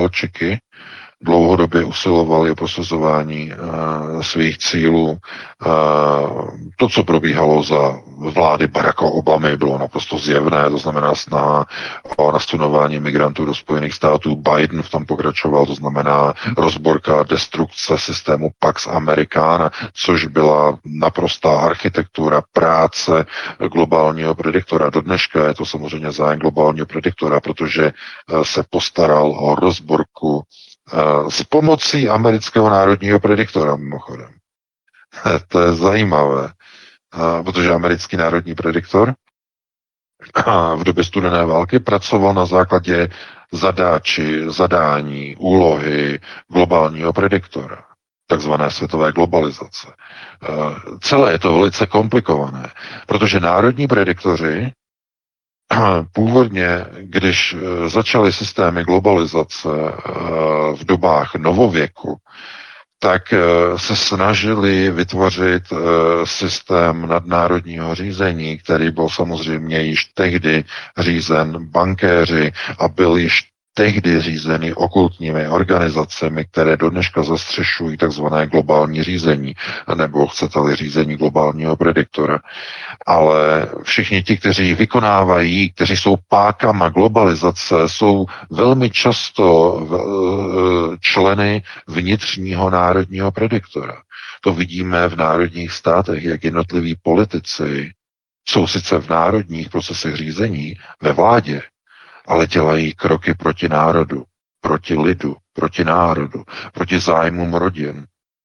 Miroslačeky dlouhodobě usilovali o prosazování svých cílů. To, co probíhalo za vlády Baracka Obamy, bylo naprosto zjevné, to znamená snaha o nastunování migrantů do Spojených států. Biden v tom pokračoval, to znamená rozborka, destrukce systému Pax Americana, což byla naprostá architektura práce globálního prediktora. Do dneška je to samozřejmě zájem globálního prediktora, protože se postaral o rozborku s pomocí amerického národního prediktora, mimochodem. To je zajímavé, protože americký národní prediktor v době studené války pracoval na základě zadání, úlohy globálního prediktora, takzvané světové globalizace. Celé je to velice komplikované, protože národní prediktoři původně, když začaly systémy globalizace v dobách novověku, tak se snažili vytvořit systém nadnárodního řízení, který byl samozřejmě již tehdy řízen bankéři a byl již tehdy řízeny okultními organizacemi, které do dneška zastřešují takzvané globální řízení, nebo chcete-li řízení globálního prediktora. Ale všichni ti, kteří vykonávají, kteří jsou pákama globalizace, jsou velmi často členy vnitřního národního prediktora. To vidíme v národních státech, jak jednotliví politici jsou sice v národních procesech řízení ve vládě, ale dělají kroky proti národu, proti lidu, proti národu, proti zájmům rodin.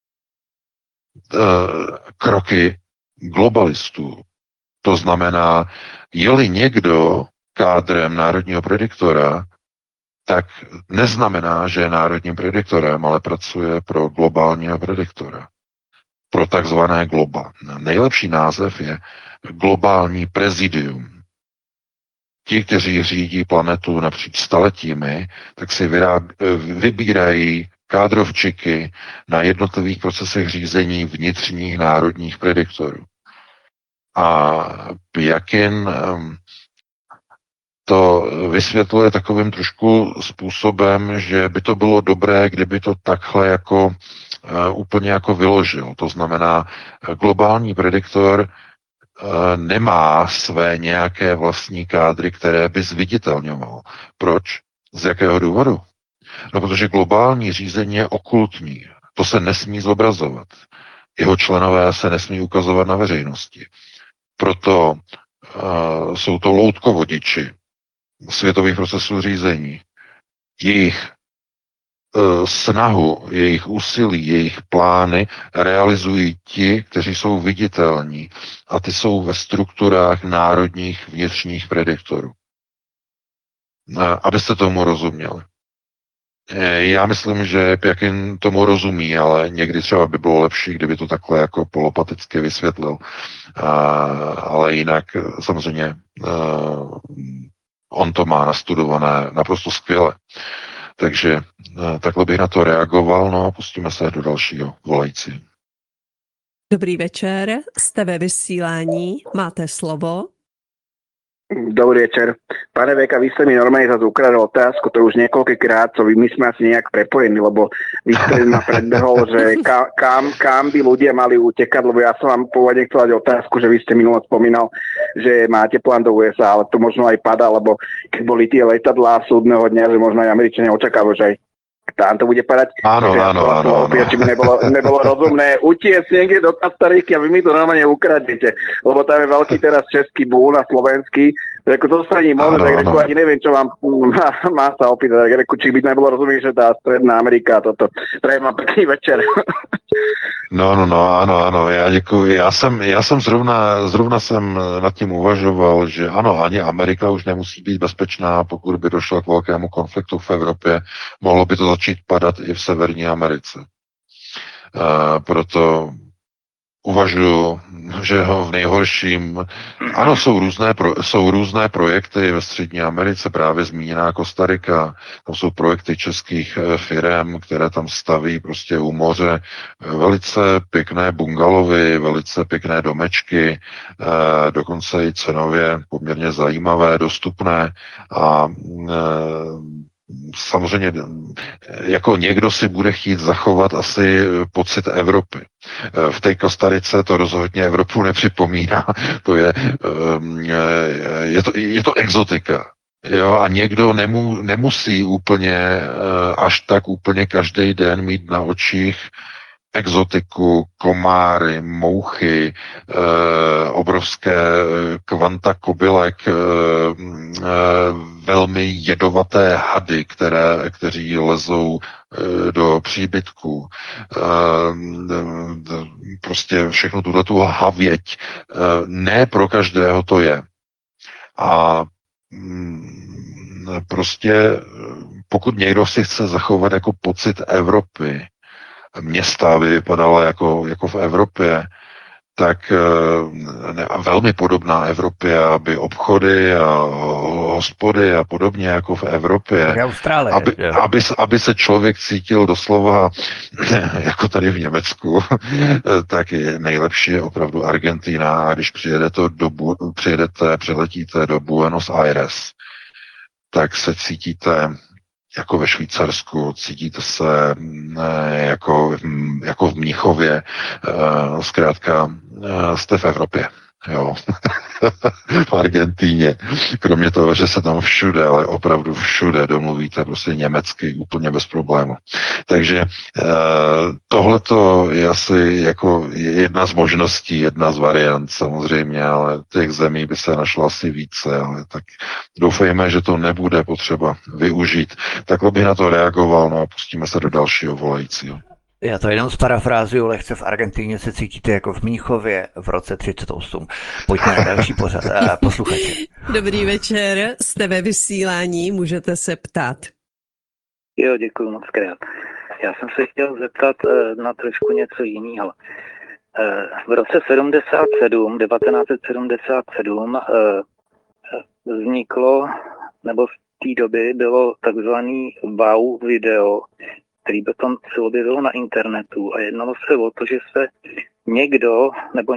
Kroky globalistů. To znamená, je-li někdo kádrem národního prediktora, tak neznamená, že je národním prediktorem, ale pracuje pro globálního prediktora. Pro takzvané globa. Nejlepší název je globální prezidium. Ti, kteří řídí planetu napříč staletími, tak si vybírají kádrovčiky na jednotlivých procesech řízení vnitřních národních prediktorů. A Pjakin to vysvětluje takovým trošku způsobem, že by to bylo dobré, kdyby to takhle jako úplně jako vyložil. To znamená, globální prediktor nemá své nějaké vlastní kádry, které by zviditelňoval. Proč? Z jakého důvodu? No, protože globální řízení je okultní. To se nesmí zobrazovat. Jeho členové se nesmí ukazovat na veřejnosti. Proto jsou to loutkovodiči světových procesů řízení. Jejich snahu, jejich úsilí, jejich plány realizují ti, kteří jsou viditelní a ty jsou ve strukturách národních vnitřních prediktorů. Abyste tomu rozuměli. Já myslím, že Pjakin tomu rozumí, ale někdy třeba by bylo lepší, kdyby to takhle jako polopaticky vysvětlil. Ale jinak samozřejmě on to má nastudované naprosto skvěle. Takže takhle bych na to reagoval, no a pustíme se do dalšího volající. Dobrý večer, jste ve vysílání, máte slovo. Dobrý večer. Pane Veka, vy ste mi normálne zase ukradli otázku, to už niekoľkýkrát, co my sme asi nejak prepojení, lebo vy ste ma predbehol, že kam by ľudia mali utekať, lebo ja som vám pôvodne chcel dať otázku, že vy ste minulo spomínal, že máte plán do USA, ale to možno aj padá, lebo keď boli tie letadlá súdneho dňa, že možno aj Američania očakávajú, že aj tam to bude padať. Áno. Či by nebolo rozumné utiecť niekde do Kostariky a vy mi to normálne ukradnete, lebo tam je veľký teraz český bún a slovenský. Reku, to sa ani možno, tak reku, ani neviem, čo vám má sa opýtať. Tak reku, či by nebolo rozumieť, že tá Stredná Amerika toto. Prajem vám pekný večer. No, ano, já děkuji. Já jsem zrovna jsem nad tím uvažoval, že ano, ani Amerika už nemusí být bezpečná, pokud by došlo k velkému konfliktu v Evropě. Mohlo by to začít padat i v Severní Americe. Proto uvažuji, že ho v nejhorším... Ano, jsou různé projekty ve Střední Americe, právě zmíněná Kostarika, tam jsou projekty českých firem, které tam staví prostě u moře velice pěkné bungalovy, velice pěkné domečky, dokonce i cenově poměrně zajímavé, dostupné a samozřejmě jako někdo si bude chtít zachovat asi pocit Evropy. V té Kostarice to rozhodně Evropu nepřipomíná. To je to exotika. Jo, a někdo nemusí úplně až tak úplně každý den mít na očích exotiku, komáry, mouchy, obrovské kvanta kobylek, velmi jedovaté hady, kteří lezou do příbytků. Prostě všechno tuhletu havěť. Ne pro každého to je. A prostě pokud někdo si chce zachovat jako pocit Evropy, města by vypadala jako v Evropě, tak velmi podobná Evropě, aby obchody a hospody a podobně jako v Evropě, aby se člověk cítil doslova jako tady v Německu, tak je nejlepší je opravdu Argentina, a když přiletíte do Buenos Aires, tak se cítíte jako ve Švýcarsku, cítíte se jako v Mnichově, zkrátka jste v Evropě. Jo. V Argentíně. Kromě toho, že se tam všude, ale opravdu všude domluvíte prostě německy úplně bez problému. Takže tohleto je asi jako jedna z možností, jedna z variant samozřejmě, ale těch zemí by se našlo asi více, ale tak doufejme, že to nebude potřeba využít. Takhle bych na to reagoval, no a pustíme se do dalšího volajícího. Já to jenom zparafrázuju, lehce v Argentíně se cítíte jako v Mnichově v roce 38. Pojďme na další pořad. Posluchači. Dobrý večer, jste ve vysílání, můžete se ptát. Jo, děkuji moc krát. Já jsem se chtěl zeptat na trošku něco jiného. V roce 1977 vzniklo, nebo v té době bylo takzvaný wow video, který potom se objevilo na internetu, a jednalo se o to, že se někdo nebo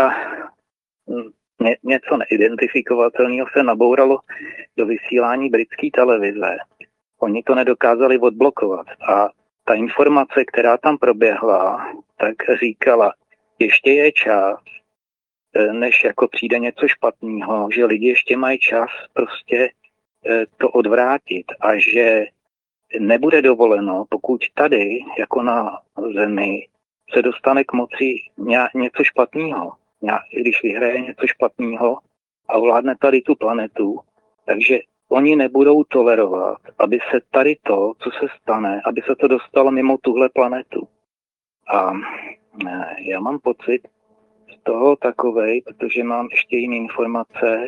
něco neidentifikovatelného se nabouralo do vysílání britské televize. Oni to nedokázali odblokovat a ta informace, která tam proběhla, tak říkala, ještě je čas, než jako přijde něco špatného, že lidi ještě mají čas prostě to odvrátit a že nebude dovoleno, pokud tady, jako na Zemi, se dostane k moci něco špatného. Když vyhraje něco špatného a ovládne tady tu planetu, takže oni nebudou tolerovat, aby se tady to, co se stane, aby se to dostalo mimo tuhle planetu. A já mám pocit z toho takovej, protože mám ještě jiné informace,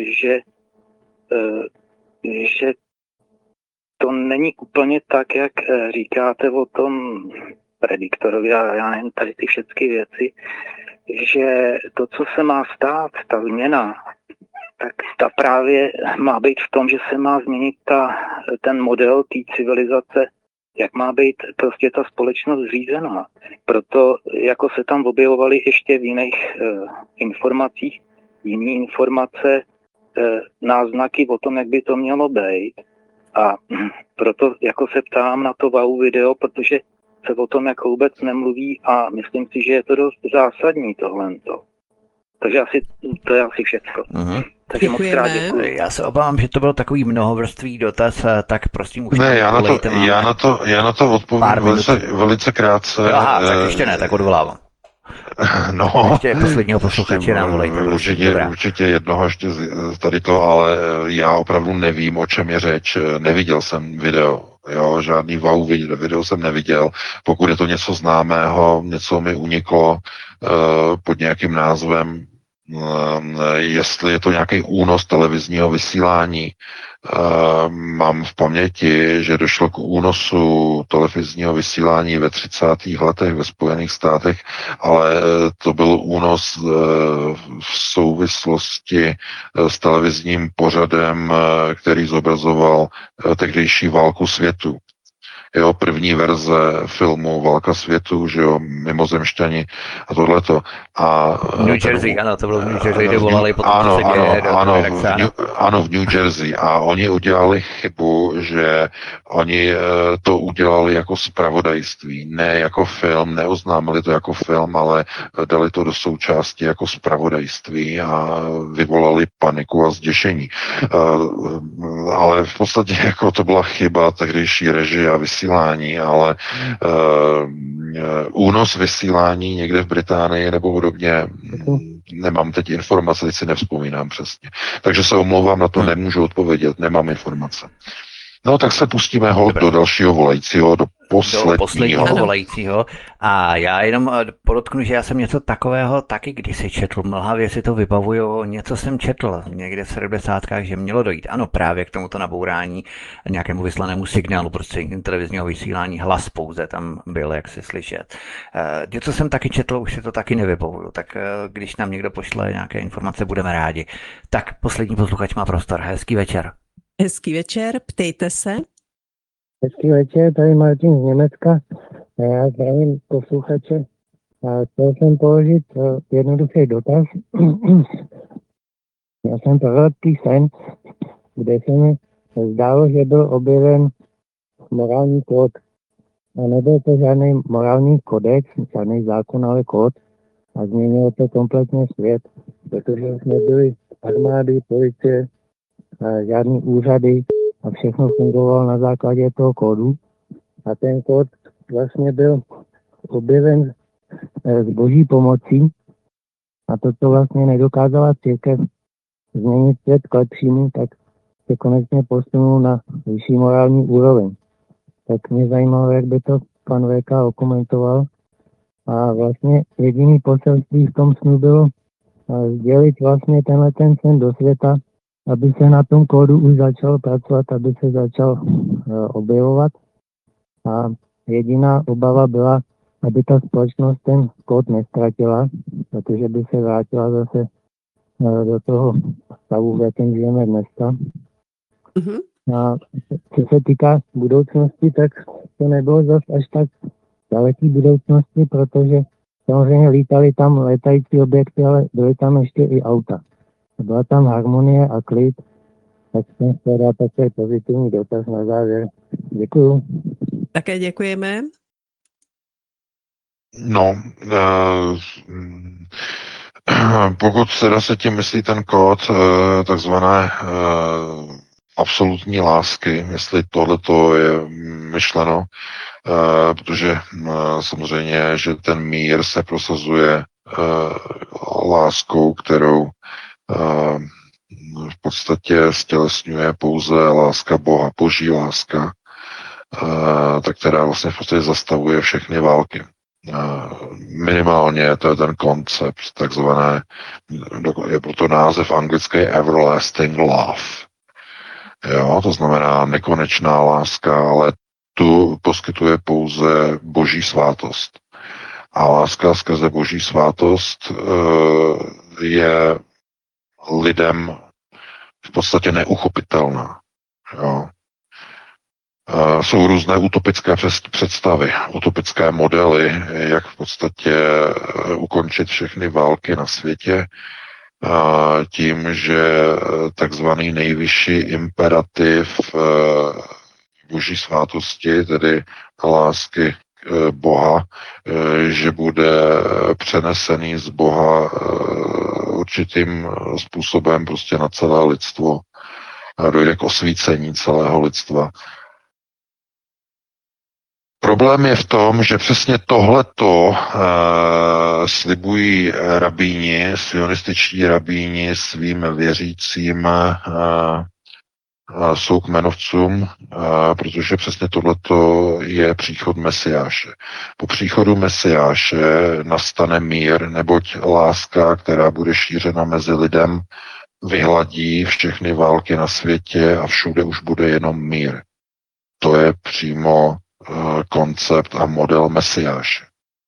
že to není úplně tak, jak říkáte o tom prediktorovi a já nevím, tady ty všechny věci, že to, co se má stát, ta změna, tak ta právě má být v tom, že se má změnit ten model té civilizace, jak má být prostě ta společnost zřízená. Proto jako se tam objevovaly ještě v jiných informacích, jiné informace, náznaky o tom, jak by to mělo být. A proto jako se ptám na to wow video, protože se o tom jako vůbec nemluví a myslím si, že je to dost zásadní tohleto. Takže to je asi všechno. Uh-huh. Takže moc krát děkuji. Já se obávám, že to byl takový mnohovrstvý dotaz, tak prosím už... Ne, já na to odpovím velice krátce. Aha, tak ještě ne, tak odvolávám. No, ještě posledního posluchače nám volejte. Určitě jednoho ještě tady to, ale já opravdu nevím, o čem je řeč. Neviděl jsem video. Jo, žádný wow video jsem neviděl. Pokud je to něco známého, něco mi uniklo pod nějakým názvem, jestli je to nějaký únos televizního vysílání. Mám v paměti, že došlo k únosu televizního vysílání ve 30. letech ve Spojených státech, ale to byl únos v souvislosti s televizním pořadem, který zobrazoval tehdejší válku světu. jeho první verze filmu Válka světů, že jo, mimozemšťani a tohleto. A New Jersey, ano, to bylo v New Jersey, kdy volali potom, co se děje ano, v New Jersey. A oni udělali chybu, že oni to udělali jako zpravodajství, ne jako film, neoznámili to jako film, ale dali to do součásti jako zpravodajství a vyvolali paniku a zděšení. Ale v podstatě jako to byla chyba tehdejší režie a vysílání, ale únos vysílání někde v Británii nebo podobně, nemám teď informace, teď si nevzpomínám přesně. Takže se omlouvám, na to nemůžu odpovědět, nemám informace. No tak se pustíme do dalšího volajícího, do posledního volajícího. A já jenom podotknu, že já jsem něco takového taky kdysi četl. Mlhavě si to vybavuju, něco jsem četl někde v 70. že mělo dojít. Ano, právě k tomuto nabourání nějakému vyslanému signálu prostřednictvím televizního vysílání, hlas pouze tam byl, jak si slyšet. Něco jsem taky četl, už si to taky nevybavuju. Tak když nám někdo pošle nějaké informace, budeme rádi. Tak poslední posluchač má prostor. Hezký večer. Hezký večer, ptejte se. Hezký večer, tady Martin z Německa. Já zdravím posluchače. Chtěl jsem položit jednoduchý dotaz. Já jsem prorocký sen, kde se mi zdálo, že byl objeven morální kód. A nebyl to žádný morální kodex, žádný zákon, ale kód. A změnilo to kompletně svět, protože jsme byli armády, policie, žádný úřady a všechno fungovalo na základě toho kódu. A ten kód vlastně byl objeven s boží pomocí a to, co vlastně nedokázala církev změnit svět k lepšímu, tak se konečně posunul na vyšší morální úroveň. Tak mě zajímalo, jak by to pan VK okomentoval. A vlastně jediný poselství v tom snu bylo sdělit vlastně tenhle ten sen do světa, aby se na tom kódu už začal pracovat, aby se začal objevovat. A jediná obava byla, aby ta společnost ten kód nestratila, protože by se vrátila zase do toho stavu, v jakém žijeme dneska. Mm-hmm. A co se týká budoucnosti, tak to nebylo zase až tak daleký budoucnosti, protože samozřejmě lítali tam letající objekty, ale byly tam ještě i auta. Byla tam harmonie a klid, tak jsem chtěl dát takový pozitivní dotaz na závěr. Děkuju. Také děkujeme. No, pokud teda se tím myslí ten kód takzvané absolutní lásky, jestli tohleto je myšleno, protože samozřejmě, že ten mír se prosazuje láskou, kterou v podstatě stělesňuje pouze láska Boha, boží láska, tak která vlastně v podstatě zastavuje všechny války. Minimálně to je ten koncept takzvané, je proto název anglický everlasting love. Jo, to znamená nekonečná láska, ale tu poskytuje pouze boží svátost. A láska skrze boží svátost je lidem v podstatě neuchopitelná. Jo. Jsou různé utopické představy, utopické modely, jak v podstatě ukončit všechny války na světě tím, že takzvaný nejvyšší imperativ boží svátosti, tedy lásky Boha, že bude přenesený z Boha určitým způsobem prostě na celé lidstvo. Dojde k osvícení celého lidstva. Problém je v tom, že přesně tohleto slibují rabíni, sionističtí rabíni svým věřícím soukmenovcům, protože přesně tohleto je příchod Mesiáše. Po příchodu Mesiáše nastane mír, neboť láska, která bude šířena mezi lidem, vyhladí všechny války na světě a všude už bude jenom mír. To je přímo koncept a model Mesiáše.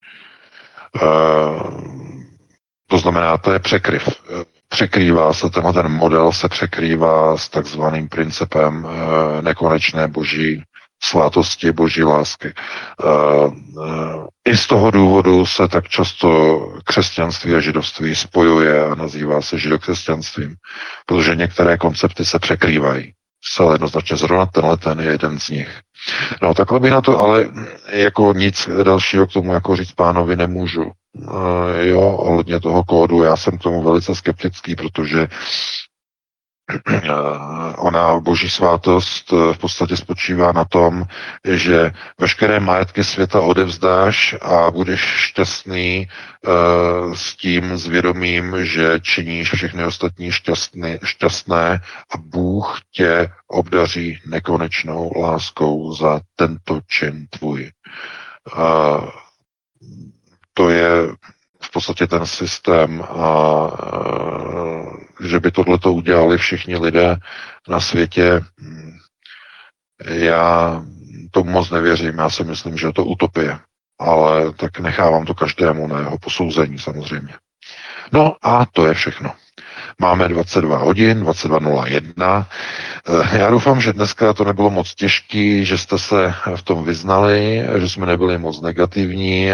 To znamená, to je překryv. Překrývá se, ten model se překrývá s takzvaným principem nekonečné boží svátosti boží lásky. I z toho důvodu se tak často křesťanství a židovství spojuje a nazývá se židokřesťanstvím, protože některé koncepty se překrývají. Zcela jednoznačně zrovna ten je jeden z nich. No takhle bych na to, ale jako nic dalšího k tomu jako říct pánovi nemůžu. Ohledně toho kódu, já jsem k tomu velice skeptický, protože ona boží svátost v podstatě spočívá na tom, že veškeré majetky světa odevzdáš a budeš šťastný s tím zvědomím, že činíš všechny ostatní šťastné a Bůh tě obdaří nekonečnou láskou za tento čin tvůj. To je v podstatě ten systém a že by tohleto udělali všichni lidé na světě, já tomu moc nevěřím, já si myslím, že je to utopie, ale tak nechávám to každému na jeho posouzení samozřejmě. No a to je všechno. Máme 22 hodin, 22:01. Já doufám, že dneska to nebylo moc těžký, že jste se v tom vyznali, že jsme nebyli moc negativní,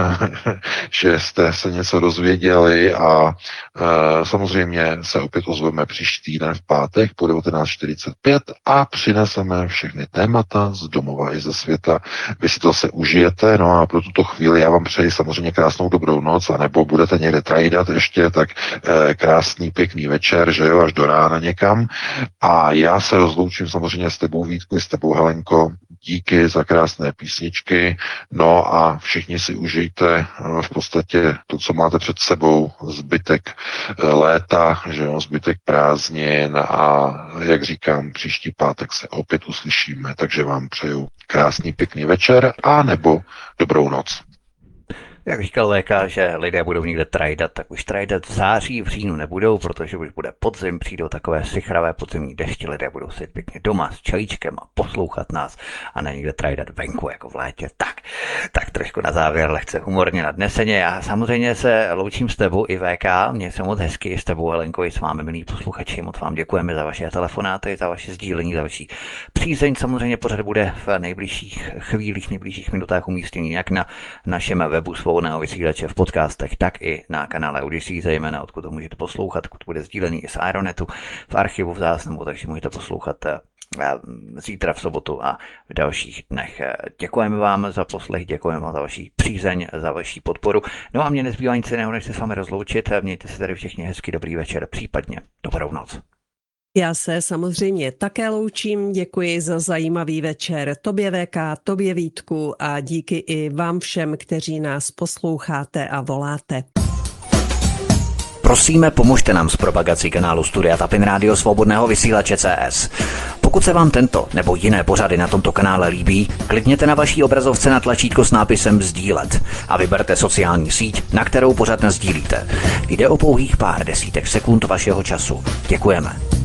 že jste se něco dozvěděli a samozřejmě se opět ozveme příští týden v pátek po 19:45 a přineseme všechny témata z domova i ze světa. Vy si to se užijete, no a pro tuto chvíli já vám přeji samozřejmě krásnou dobrou noc, anebo budete někde trajdat ještě, tak krásný pěkný večer, že jo, až do rána někam. A já se rozloučím samozřejmě s tebou, Vítku, s tebou, Helenko. Díky za krásné písničky. No a všichni si užijte v podstatě to, co máte před sebou, zbytek léta, že jo, zbytek prázdnin a jak říkám, příští pátek se opět uslyšíme, takže vám přeju krásný pěkný večer a nebo dobrou noc. Jak říkal VK, že lidé budou někde trajdat, tak už trajdat v září, v říjnu nebudou, protože už bude podzim, přijdou takové sichravé podzimní dešti, lidé budou sedět pěkně doma s čajíčkem a poslouchat nás a ne někde trajdat venku jako v létě. Tak trošku na závěr lehce humorně nadneseně. Já samozřejmě se loučím s tebou i VK, mě se moc hezky s tebou, Helenko, i s vámi, milí posluchači, moc vám děkujeme za vaše telefonáty, za vaše sdílení, za vaši přízeň. Samozřejmě pořád bude v nejbližších chvílích, nejbližších minutách umístění jak na našem webu Svobodného vysílače v podcastech, tak i na kanále Odyssey, zejména odkud to můžete poslouchat, odkud bude sdílený i z Aeronetu v archivu v záznamu, takže můžete poslouchat zítra v sobotu a v dalších dnech. Děkujeme vám za poslech, děkujeme vám za vaši přízeň, za vaši podporu. No a mě nezbývá nic jiného, než se s vámi rozloučit. Mějte se tady všichni hezký dobrý večer, případně dobrou noc. Já se samozřejmě také loučím, děkuji za zajímavý večer tobě VK, tobě Vítku a díky i vám všem, kteří nás posloucháte a voláte. Prosíme, pomožte nám s propagací kanálu Studia Tapin Rádio Svobodného vysílače CS. Pokud se vám tento nebo jiné pořady na tomto kanále líbí, klikněte na vaší obrazovce na tlačítko s nápisem sdílet a vyberte sociální síť, na kterou pořad nasdílíte. Jde o pouhých pár desítek sekund vašeho času. Děkujeme.